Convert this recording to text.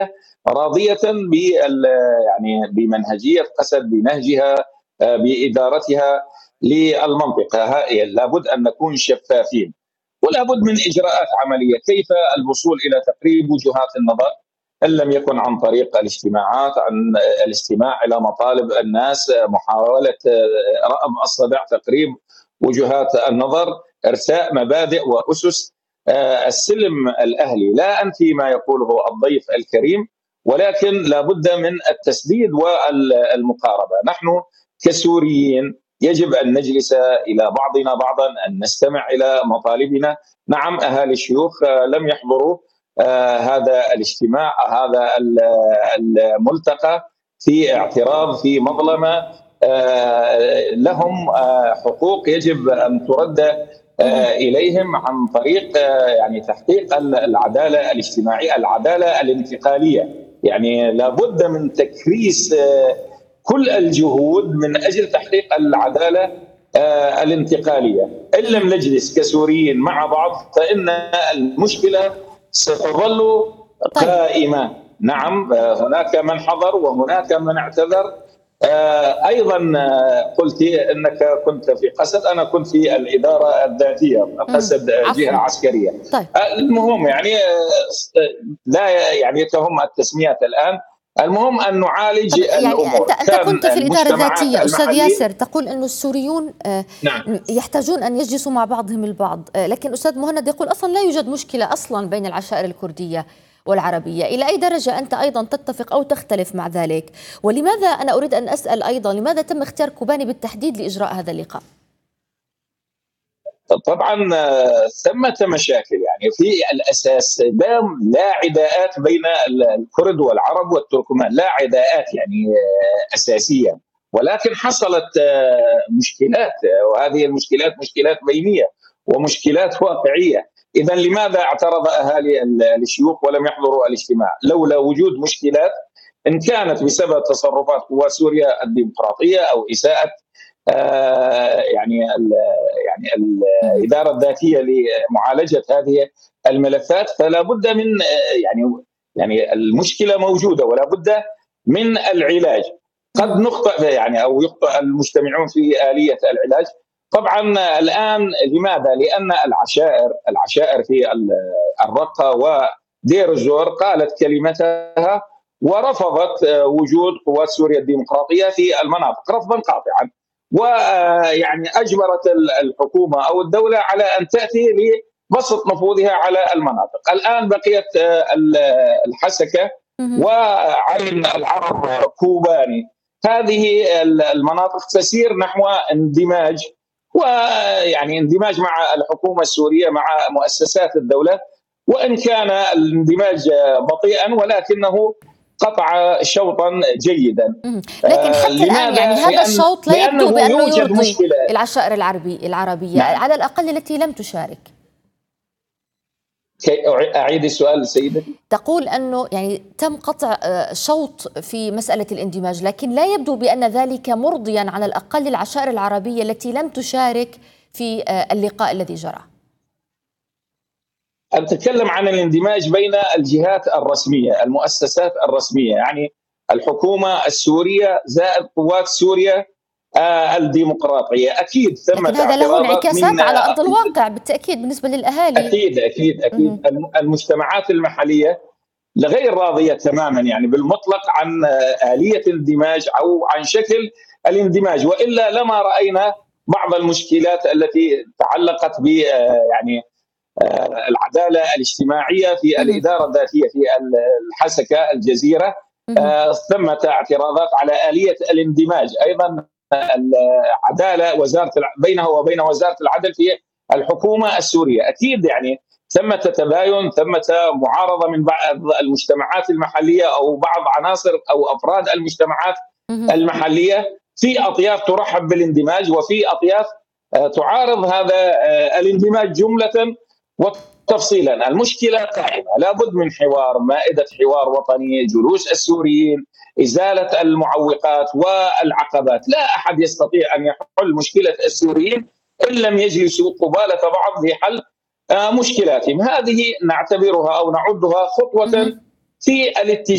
راضية يعني بمنهجية قسد، بنهجها، بإدارتها للمنطقة. لابد أن نكون شفافين، ولا بد من إجراءات عملية. كيف الوصول إلى تقريب وجهات النظر إن لم يكن عن طريق الاجتماعات، عن الاستماع إلى مطالب الناس، محاولة رأب الصدع، تقريب وجهات النظر، إرساء مبادئ وأسس. السلم الأهلي لا أنفي ما يقوله الضيف الكريم، ولكن لا بد من التسديد والمقاربة. نحن كسوريين يجب أن نجلس إلى بعضنا بعضا، أن نستمع إلى مطالبنا. نعم، أهالي الشيوخ لم يحضروا هذا الاجتماع، هذا الملتقى، في اعتراض، في مظلمة. لهم حقوق يجب أن ترد إليهم عن طريق يعني تحقيق العدالة الاجتماعية، العدالة الانتقالية. يعني لابد من تكريس كل الجهود من أجل تحقيق العدالة الانتقالية. إن لم نجلس كسوريين مع بعض فإن المشكلة ستظل قائمة. نعم، هناك من حضر وهناك من اعتذر. أيضا قلت أنك كنت في قسد، أنا كنت في الإدارة الذاتية. قسد جهة عسكرية. طيب. المهم يعني لا يعني تهم التسميات الآن، المهم أن نعالج الأمور. أنت كنت في الإدارة الذاتية أستاذ ياسر، تقول أن السوريون يحتاجون أن يجلسوا مع بعضهم البعض، لكن أستاذ مهند يقول أصلا لا يوجد مشكلة أصلا بين العشائر الكردية والعربية. إلى أي درجة أنت أيضا تتفق أو تختلف مع ذلك؟ ولماذا، أنا أريد أن أسأل أيضا، لماذا تم اختيار كوباني بالتحديد لإجراء هذا اللقاء؟ طبعا ثمة مشاكل، يعني في الأساس لا عداءات بين الكرد والعرب والتركمان، لا عداءات يعني أساسية، ولكن حصلت مشكلات، وهذه المشكلات مشكلات بينية ومشكلات واقعية. إذا لماذا اعترض أهالي الشيوخ ولم يحضروا الاجتماع؟ لولا وجود مشكلات، إن كانت بسبب تصرفات قوى سوريا الديمقراطية أو إساءة يعني الإدارة الذاتية لمعالجة هذه الملفات، فلا بد من يعني المشكلة موجودة ولا بد من العلاج. قد نخطئ يعني أو يخطئ المجتمعون في آلية العلاج. طبعا الآن لماذا؟ لأن العشائر في الرقة ودير الزور قالت كلمتها ورفضت وجود قوات سوريا الديمقراطية في المناطق رفضا قاطعا، ويعني أجبرت الحكومة أو الدولة على أن تأتي لبسط نفوذها على المناطق. الآن بقيت الحسكة وعين العرب كوباني. هذه المناطق تسير نحو اندماج، ويعني اندماج مع الحكومة السورية، مع مؤسسات الدولة، وإن كان الاندماج بطيئا ولكنه قطع شوطا جيدا. لكن حتى الآن يعني هذا الشوط لا يبدو بأنه يرضي العشائر العربية نعم. على الأقل التي لم تشارك. أعيد السؤال سيدتي. تقول أنه يعني تم قطع شوط في مسألة الاندماج، لكن لا يبدو بأن ذلك مرضيا على الأقل العشائر العربية التي لم تشارك في اللقاء الذي جرى. أتكلم عن الاندماج بين الجهات الرسمية، المؤسسات الرسمية، يعني الحكومة السورية زائد قوات سوريا الديمقراطية. أكيد ثمة لكن هذا له انعكاسات على أرض الواقع بالتأكيد بالنسبة للأهالي. أكيد. المجتمعات المحلية غير راضية تماما يعني بالمطلق عن آلية الاندماج أو عن شكل الاندماج، وإلا لما رأينا بعض المشكلات التي تعلقت ب يعني العدالة الاجتماعية في الإدارة الذاتية في الحسكة الجزيرة. ثمة اعتراضات على آلية الاندماج، أيضا العدالة بينه وبين وزارة العدل في الحكومة السورية. أكيد يعني ثمة تباين، ثمة معارضة من بعض المجتمعات المحلية أو بعض عناصر أو أفراد المجتمعات المحلية، في أطياف ترحب بالاندماج وفي أطياف تعارض هذا الاندماج جملة وتفصيلا. المشكلة قائمة، لابد من حوار، مائدة حوار وطني، جلوس السوريين، إزالة المعوقات والعقبات. لا أحد يستطيع أن يحل مشكلة السوريين إن لم يجلسوا قبالة بعض لحل مشكلاتهم. هذه نعتبرها أو نعدها خطوة في الاتجاه